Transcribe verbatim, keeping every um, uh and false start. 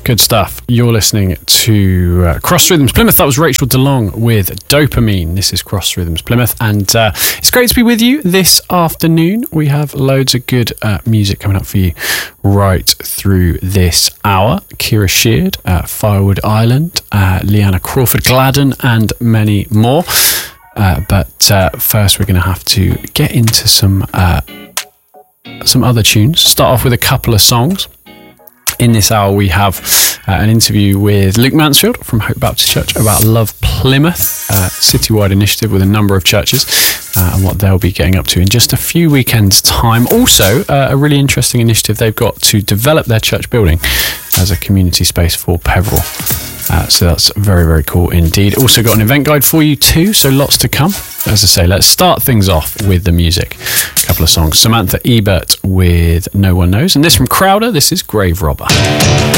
Good stuff. You're listening to uh, Cross Rhythms Plymouth. That was Rachel DeLong with Dopamine. This is Cross Rhythms Plymouth, and uh, it's great to be with you this afternoon. We have loads of good uh, music coming up for you right through this hour. Kira Sheard, uh, Firewood Island, uh, Leanna Crawford Gladden, and many more. Uh, but uh, first, we're going to have to get into some uh, some other tunes. Start off with a couple of songs. In this hour, we have uh, an interview with Luke Mansfield from Hope Baptist Church about Love Plymouth, a citywide initiative with a number of churches, uh, and what they'll be getting up to in just a few weekends' time. Also, uh, a really interesting initiative they've got to develop their church building as a community space for Peveril. Uh, so that's very, very cool indeed. Also got an event guide for you too, so lots to come. As I say, let's start things off with the music. A couple of songs. Samantha Ebert with No One Knows, and this from Crowder. This is Grave Robber.